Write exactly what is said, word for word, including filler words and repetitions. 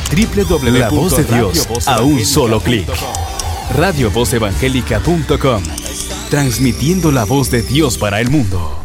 doble u doble u doble u La voz de Dios a un solo clic. radio voz evangélica punto com. Transmitiendo la voz de Dios para el mundo.